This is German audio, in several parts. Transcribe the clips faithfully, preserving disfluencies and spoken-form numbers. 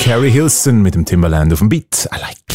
Carrie Hilson mit dem Timbaland auf dem Beat. I like.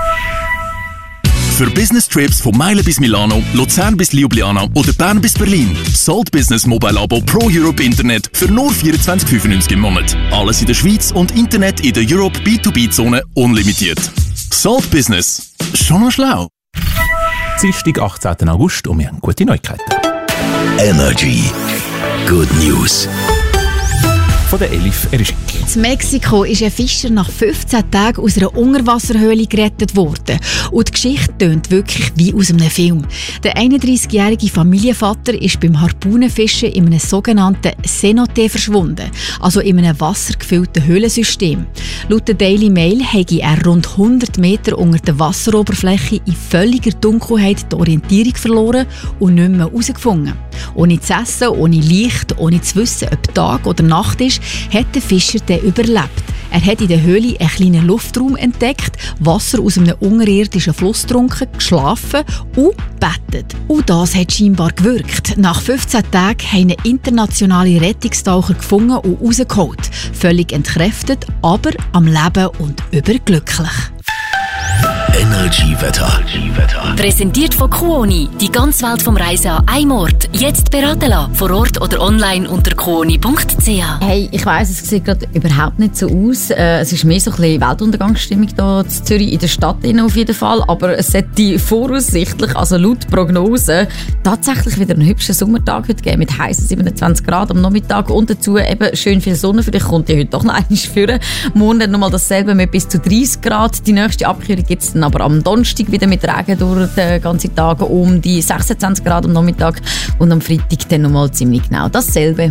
Für Business Trips von Meilen bis Milano, Luzern bis Ljubljana oder Bern bis Berlin. Salt Business Mobile Abo Pro Europe Internet für nur vierundzwanzig fünfundneunzig im Monat. Alles in der Schweiz und Internet in der Europe B zwei B Zone unlimitiert. Salt Business. Schon noch schlau. Dienstag, achtzehnten August und wir haben gute Neuigkeiten. Energy. Good News. Von der Elif Erischik. In Mexiko ist ein Fischer nach fünfzehn Tagen aus einer Unterwasserhöhle gerettet worden. Und die Geschichte tönt wirklich wie aus einem Film. Der einunddreissigjährige Familienvater ist beim Harpunenfischen in einem sogenannten Cenote verschwunden, also in einem wassergefüllten Höhlensystem. Laut der Daily Mail habe er rund hundert Meter unter der Wasseroberfläche in völliger Dunkelheit die Orientierung verloren und nicht mehr herausgefunden. Ohne zu essen, ohne Licht, ohne zu wissen, ob Tag oder Nacht ist, hat der Fischer dann überlebt. Er hat in der Höhle einen kleinen Luftraum entdeckt, Wasser aus einem unterirdischen Fluss getrunken, geschlafen und bettet. Und das hat scheinbar gewirkt. Nach fünfzehn Tagen haben ihn internationale Rettungstaucher gefunden und rausgeholt. Völlig entkräftet, aber am Leben und überglücklich. Energy Wetter. Präsentiert von Kuoni. Die ganze Welt vom Reisen an einem Ort. Jetzt beraten lassen. Vor Ort oder online unter kuoni punkt c h. Hey, ich weiss, es sieht gerade überhaupt nicht so aus. Äh, es ist mehr so ein bisschen Weltuntergangsstimmung hier in Zürich, in der Stadt auf jeden Fall. Aber es sollte voraussichtlich, also laut Prognose, tatsächlich wieder einen hübschen Sommertag heute geben mit heißen siebenundzwanzig Grad am Nachmittag und dazu eben schön viel Sonne. Vielleicht kommt die heute doch noch einmal führen. Morgen dann nochmal dasselbe mit bis zu dreißig Grad. Die nächste Abkühlung gibt es dann aber am Donnerstag wieder mit Regen durch den ganzen Tag um die sechsundzwanzig Grad am Nachmittag und am Freitag dann nochmal ziemlich genau dasselbe.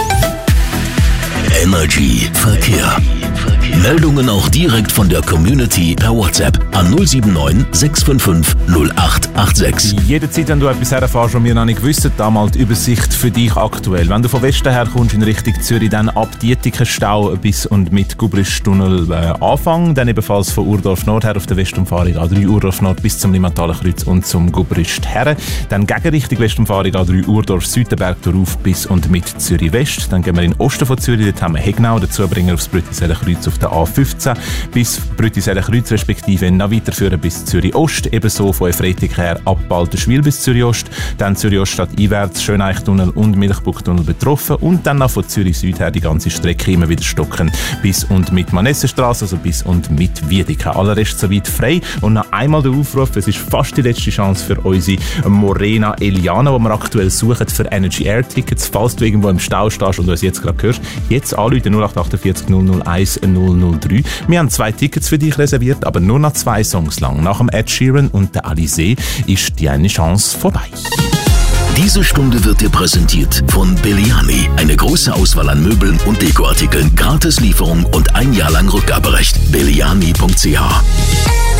Energy Verkehr. Meldungen auch direkt von der Community per WhatsApp an null sieben neun sechs fünf fünf null acht acht sechs. Jederzeit, wenn du etwas herfährst, was wir noch nicht wissen, da mal die Übersicht für dich aktuell. Wenn du von Westen her kommst in Richtung Zürich, dann ab Dietikenstau bis und mit Gubrischtunnel äh, Anfang, dann ebenfalls von Urdorf Nord her auf der Westumfahrung A drei Urdorf Nord bis zum Limmathaler Kreuz und zum Gubrist her. Dann Gegenrichtung Westumfahrung A drei Urdorf Südenberg auf bis und mit Zürich West. Dann gehen wir in den Osten von Zürich, dort haben wir Hegnau, dazu bringen wir aufs Brüttiseller Kreuz auf der A fünfzehn bis Brüttiseller Kreuz respektive noch weiterführen bis Zürich Ost, ebenso von Freitag her ab Balterschwil bis Zürich Ost, dann Zürich Oststadt einwärts, Schöneichtunnel und Milchbuchtunnel betroffen und dann noch von Zürich Süd her die ganze Strecke immer wieder stocken bis und mit Manessenstraße, also bis und mit Wiedeke. Aller Rest soweit frei und noch einmal der Aufruf, es ist fast die letzte Chance für unsere Morena Eliana, die wir aktuell suchen für Energy Air Tickets, falls du irgendwo im Stau stehst und uns jetzt gerade hörst, jetzt anrufen null acht acht vier null null eins null null drei. Wir haben zwei Tickets für dich reserviert, aber nur noch zwei Songs lang. Nach dem Ed Sheeran und der Alizé ist die eine Chance vorbei. Diese Stunde wird dir präsentiert von Belliani. Eine große Auswahl an Möbeln und Dekoartikeln, Gratislieferung und ein Jahr lang Rückgaberecht. belliani punkt c h.